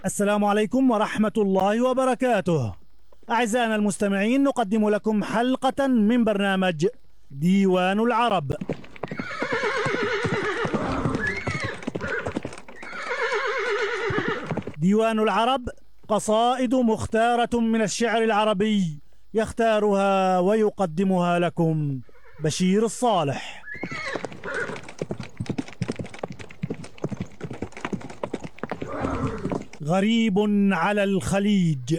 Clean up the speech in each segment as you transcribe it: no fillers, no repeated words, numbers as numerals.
السلام عليكم ورحمة الله وبركاته. أعزائنا المستمعين، نقدم لكم حلقة من برنامج ديوان العرب. ديوان العرب قصائد مختارة من الشعر العربي، يختارها ويقدمها لكم بشير الصالح. غريب على الخليج.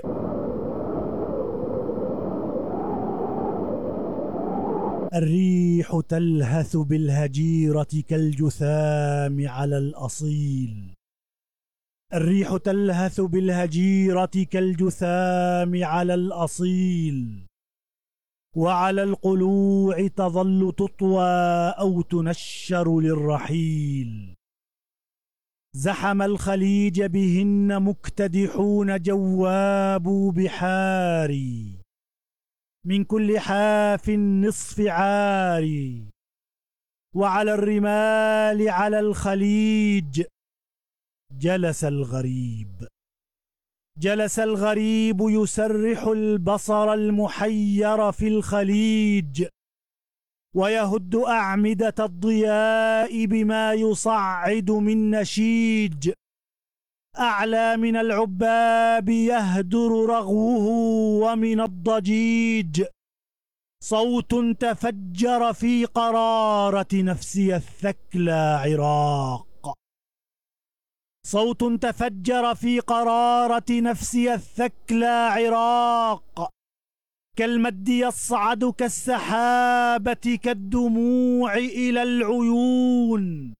الريح تلهث بالهجيرة كالجثام على الأصيل. الريح تلهث بالهجيرة كالجثام على الأصيل، وعلى القلوع تظل تطوى أو تنشر للرحيل. زحم الخليج بهن مكتدحون جوابوا بحاري، من كل حاف نصف عاري. وعلى الرمال على الخليج جلس الغريب. جلس الغريب يسرح البصر المحير في الخليج، ويهد أعمدة الضياء بما يصعد من نشيج. أعلى من العباب يهدر رغوه، ومن الضجيج صوت تفجر في قرارة نفسي الثكلى عراق. صوت تفجر في قرارة نفسي الثكلى عراق، كالمد يصعد كالسحابة كالدموع إلى العيون.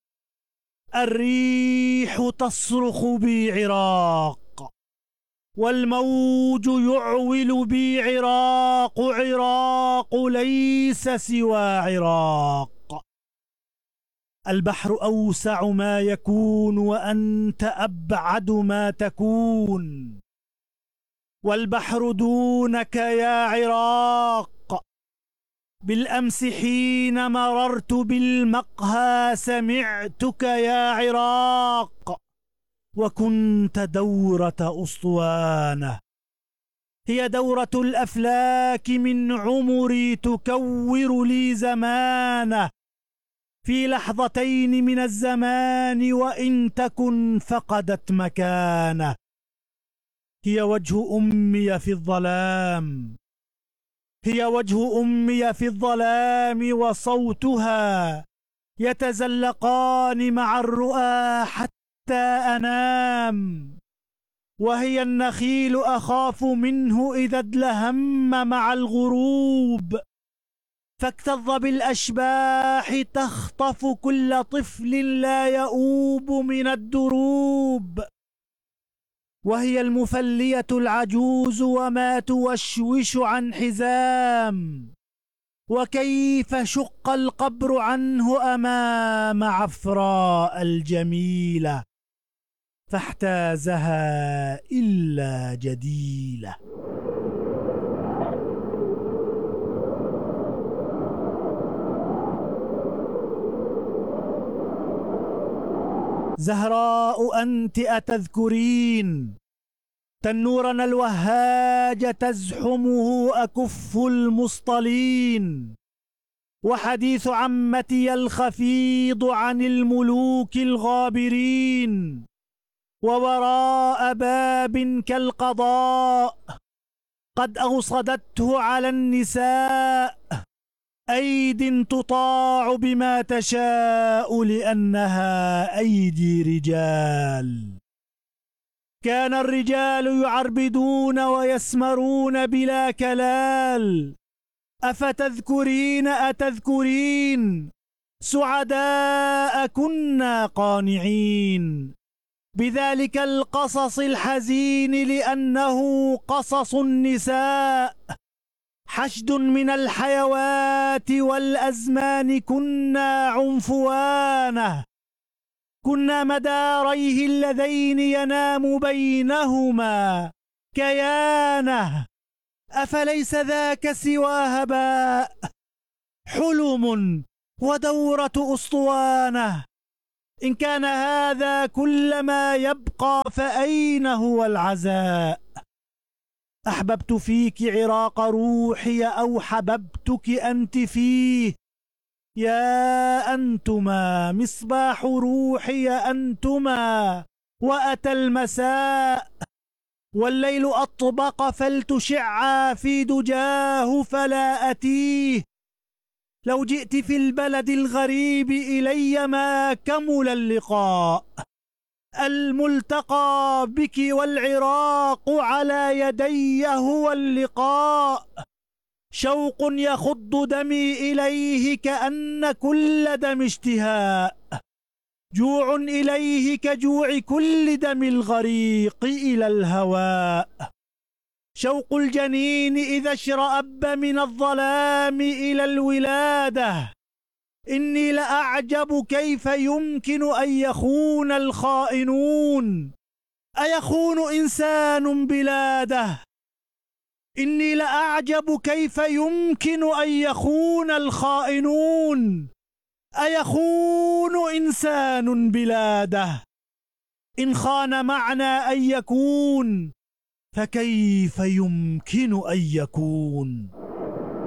الريح تصرخ بي عراق، والموج يعول بي عراق. عراق ليس سوى عراق. البحر أوسع ما يكون، وأنت أبعد ما تكون. والبحر دونك يا عراق. بالأمس حين مررت بالمقهى سمعتك يا عراق، وكنت دورة أسطوانة، هي دورة الأفلاك من عمري تكور لي زمانه. في لحظتين من الزمان وإن تكن فقدت مكانه. هي وجه أمي في الظلام، هي وجه أمي في الظلام، وصوتها يتزلقان مع الرؤى حتى أنام. وهي النخيل أخاف منه إذا ادلهم مع الغروب، فاكتظ بالأشباح تخطف كل طفل لا يؤوب من الدروب. وهي المفلية العجوز وما توشوش عن حزام، وكيف شق القبر عنه أمام عفراء الجميلة، فاحتازها إلا جديلة. زهراء أنت أتذكرين تنورنا الوهاج تزحمه أكف المصطلين، وحديث عمتي الخفيض عن الملوك الغابرين. ووراء باب كالقضاء قد أوصدته على النساء، أيد تطاع بما تشاء لأنها أيدي رجال. كان الرجال يعربدون ويسمرون بلا كلال. أفتذكرين أتذكرين سعداء كنا قانعين بذلك القصص الحزين، لأنه قصص النساء. حشد من الحيوات والأزمان كنا عنفوانه، كنا مداريه اللذين ينام بينهما كيانه. أفليس ذاك سوى هباء، حلم ودورة أسطوانه. إن كان هذا كل ما يبقى فأين هو العزاء؟ أحببت فيك عراق روحي أو حببتك أنت فيه؟ يا أنتما مصباح روحي أنتما، وأتى المساء والليل أطبق فلتشعا في دجاه فلا أتيه. لو جئت في البلد الغريب إلي ما كمل اللقاء، الملتقى بك والعراق على يدي هو اللقاء. شوق يخض دمي إليه كأن كل دم اشتهاء، جوع إليه كجوع كل دم الغريق إلى الهواء. شوق الجنين إذا اشرأب من الظلام إلى الولادة، إني لأعجب كيف يمكن أن يخون الخائنون. أيخون إنسان بلاده؟ إني لأعجب كيف يمكن أن يخون الخائنون. أيخون إنسان بلاده؟ إن خان معنى أن يكون فكيف يمكن أن يكون؟